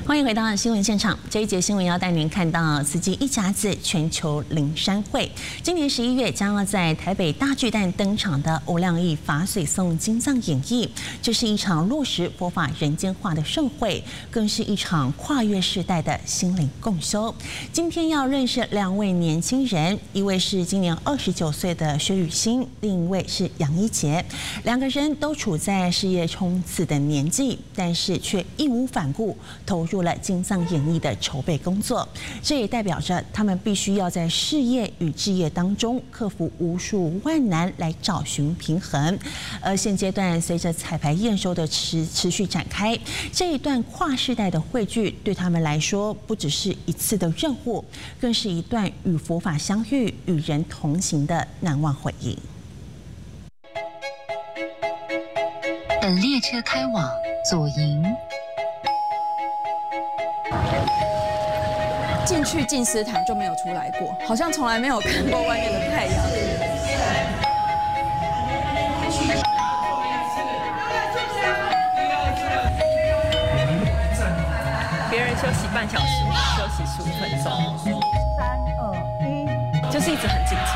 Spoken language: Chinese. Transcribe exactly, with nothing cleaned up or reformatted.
欢迎回到新闻现场。这一节新闻要带您看到慈济一甲子全球灵山会，今年十一月将要在台北大巨蛋登场的无量义法水颂经藏演绎，这是一场落实佛法人间化的盛会，更是一场跨越世代的心灵共修。今天要认识两位年轻人，一位是今年二十九岁的薛雨欣，另一位是杨一杰。两个人都处在事业冲刺的年纪，但是却义无反顾投入了经藏演绎的筹备工作。这也代表着他们必须要在事业与志业当中克服无数万难来找寻平衡。而现阶段随着彩排验收的持持续展开，这一段跨世代的汇聚对他们来说不只是一次的任务，更是一段与佛法相遇、与人同行的难忘回忆。 本列车开往左营。 进去进思坛就没有出来过，好像从来没有看过外面的太阳。 别人休息半小时，休息十五分钟。三二一，就是一直很紧张。